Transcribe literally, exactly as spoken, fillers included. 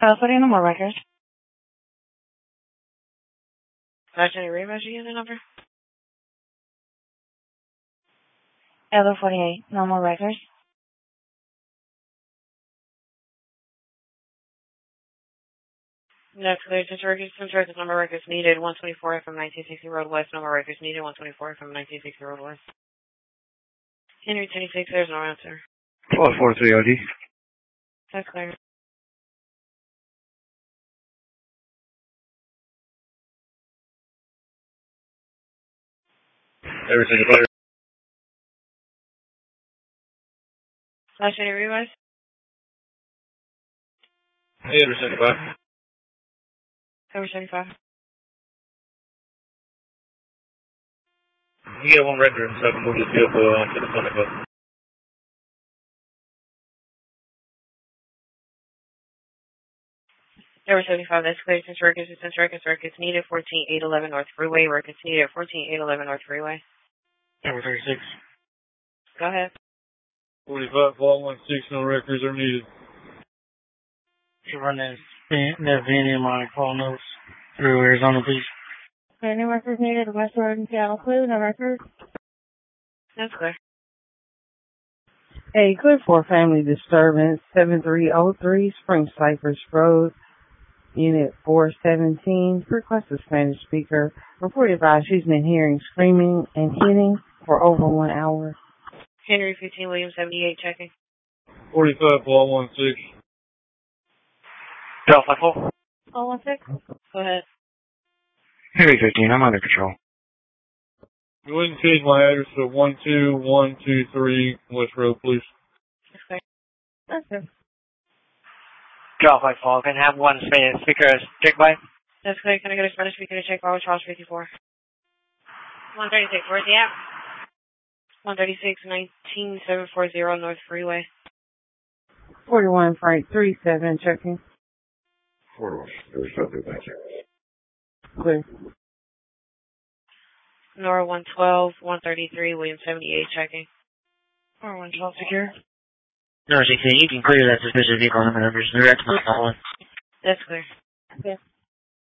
Uh, put in no more records. Sergeant Rivas unit number? L forty-eight, no more records. That's clear. Since records, since records, number records needed, one twenty-four from nineteen sixty Road West, number records needed, one twenty-four from nineteen sixty Road West. Henry twenty-six, there's no answer. twelve forty-three O D. That's clear. Everything clear. Sergeant Rivas? Hey, everything clear. Cover seventy-five. You get one record and stuff, move this vehicle uh, to the clinic. Cover seventy-five, that's clear. Since records, since records, records needed, fourteen eight eleven North Freeway, records needed, fourteen eight eleven North Freeway. Number thirty-six. Go ahead. forty-five, fall one six, no records are needed. You run that, that van in my call notes through Arizona, please. Any records needed, West Road and Seattle, Clue, no records? That's clear. Hey, clear for family disturbance, seven three oh three Spring Cypress Road, Unit four seventeen. Request a Spanish speaker. Reported by she's been hearing screaming and hitting for over one hour. Henry fifteen, William seventy-eight, checking. forty-five, fall one six. twelve five four. Oh, one six? Go ahead. Henry fifteen, I'm under control. Go ahead and change my address to one two one two three West Road, please. Okay. That's good. twelve five four. Can I have one Spanish speaker check by? That's good. Can I get a Spanish speaker to check by Charles fifty-four? one thirty-six, where's the app? one thirty-six, nineteen seven forty North Freeway. forty-one Frank three seven checking. forty-one, thirty-seven, thank you. Clear. Nora one twelve, one thirty-three, William seventy-eight, checking. Nora one twelve secure. Nora sixteen, you can clear that suspicious vehicle number numbers. Direct my call. That's clear. Yeah.